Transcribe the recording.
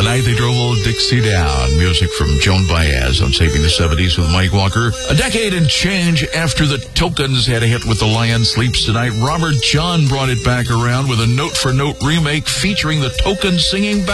night they drove old Dixie down. Music from Joan Baez on Saving the 70s with Mike Walker. A decade and change after the Tokens had a hit with The Lion Sleeps Tonight, Robert John brought it back around with a note-for-note remake featuring the Tokens singing back.